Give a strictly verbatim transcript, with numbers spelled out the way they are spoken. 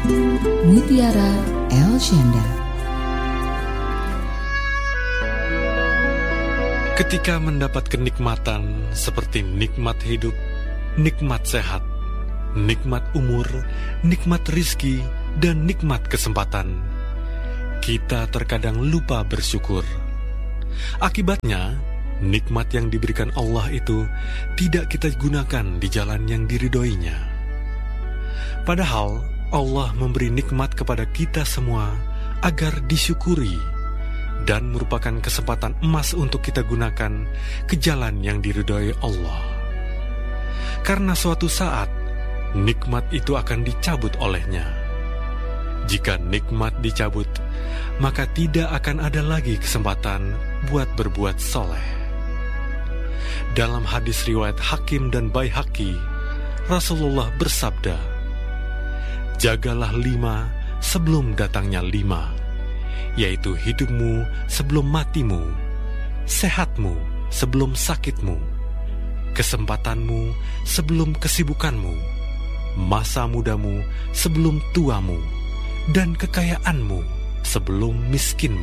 Mutiara Elshanda. Ketika mendapat kenikmatan seperti nikmat hidup, nikmat sehat, nikmat umur, nikmat rizki, dan nikmat kesempatan, kita terkadang lupa bersyukur. Akibatnya, nikmat yang diberikan Allah itu tidak kita gunakan di jalan yang diridhoinya. Padahal Allah memberi nikmat kepada kita semua agar disyukuri dan merupakan kesempatan emas untuk kita gunakan ke jalan yang diridhoi Allah. Karena suatu saat nikmat itu akan dicabut olehnya. Jika nikmat dicabut, maka tidak akan ada lagi kesempatan buat berbuat soleh. Dalam hadis riwayat Hakim dan Baihaqi, Rasulullah bersabda, "Jagalah lima sebelum datangnya lima, yaitu hidupmu sebelum matimu, sehatmu sebelum sakitmu, kesempatanmu sebelum kesibukanmu, masa mudamu sebelum tuamu, dan kekayaanmu sebelum miskinmu."